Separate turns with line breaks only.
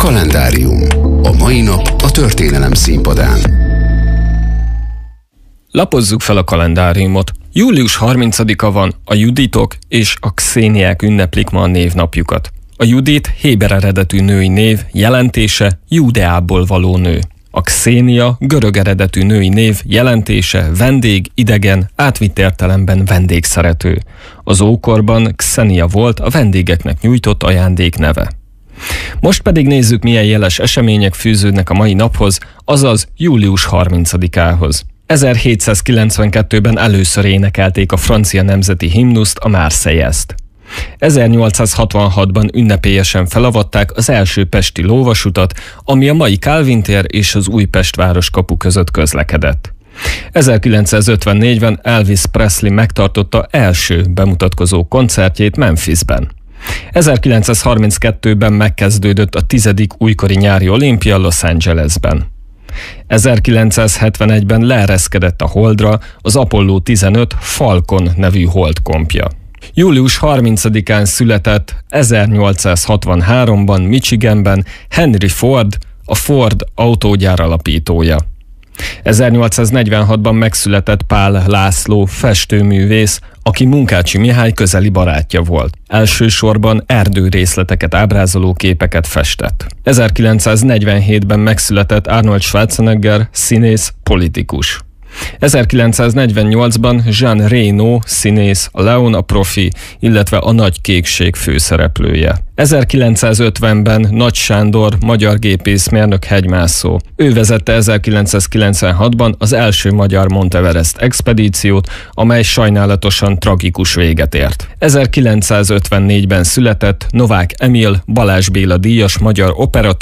Kalendárium. A mai nap a történelem színpadán.
Lapozzuk fel a kalendáriumot. Július 30-a van, a Juditok és a Xéniák ünneplik ma a névnapjukat. A Judit héber eredetű női név, jelentése Júdeából való nő. A Xénia görög eredetű női név, jelentése vendég, idegen, átvitt értelemben vendégszerető. Az ókorban Xenia volt a vendégeknek nyújtott ajándék neve. Most pedig nézzük, milyen jeles események fűződnek a mai naphoz, azaz július 30-ához. 1792-ben először énekelték a francia nemzeti himnuszt, a Marseillaise-t. 1866-ban ünnepélyesen felavatták az első pesti lóvasutat, ami a mai Kálvin tér és az Újpest városkapu között közlekedett. 1954-ben Elvis Presley megtartotta első bemutatkozó koncertjét Memphisben. 1932-ben megkezdődött a 10. újkori nyári olimpia Los Angelesben. 1971-ben leereszkedett a Holdra az Apollo 15 Falcon nevű holdkompja. Július 30-án született 1863-ban Michiganben Henry Ford, a Ford autógyár alapítója. 1846-ban megszületett Pál László festőművész, aki Munkácsi Mihály közeli barátja volt. Elsősorban erdőrészleteket ábrázoló képeket festett. 1947-ben megszületett Arnold Schwarzenegger, színész, politikus. 1948-ban Jean Reno színész, a Leon a profi, illetve a Nagy kékség főszereplője. 1950-ben Nagy Sándor, magyar gépészmérnök, hegymászó. Ő vezette 1996-ban az első magyar Monteverest expedíciót, amely sajnálatosan tragikus véget ért. 1954-ben született Novák Emil, Balázs Béla díjas magyar operatőr,